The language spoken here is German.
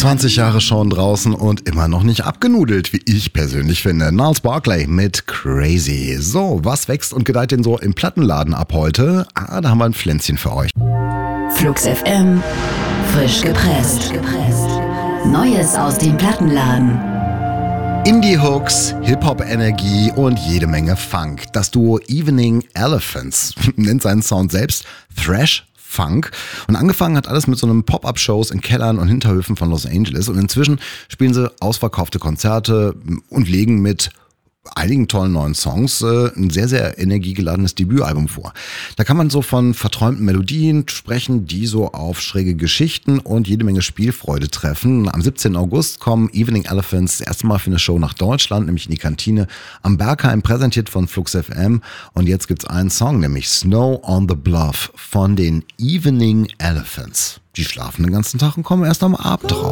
20 Jahre schon draußen und immer noch nicht abgenudelt, wie ich persönlich finde. Gnarls Barkley mit Crazy. So, was wächst und gedeiht denn so im Plattenladen ab heute? Da haben wir ein Pflänzchen für euch. Flux FM, frisch gepresst. Neues aus dem Plattenladen. Indie-Hooks, Hip-Hop-Energie und jede Menge Funk. Das Duo Evening Elephants nennt seinen Sound selbst Thrash Funk. Und angefangen hat alles mit so einem Pop-Up-Shows in Kellern und Hinterhöfen von Los Angeles. Und inzwischen spielen sie ausverkaufte Konzerte und legen mit einigen tollen neuen Songs ein sehr, sehr energiegeladenes Debütalbum vor. Da kann man so von verträumten Melodien sprechen, die so auf schräge Geschichten und jede Menge Spielfreude treffen. Am 17. August kommen Evening Elephants das erste Mal für eine Show nach Deutschland, nämlich in die Kantine am Berghain, präsentiert von Flux FM. Und jetzt gibt's einen Song, nämlich Snow on the Bluff von den Evening Elephants. Die schlafen den ganzen Tag und kommen erst am Abend drauf.